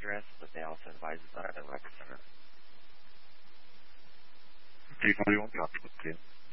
address, but they also advise us on the rec center. Okay, 41, copy.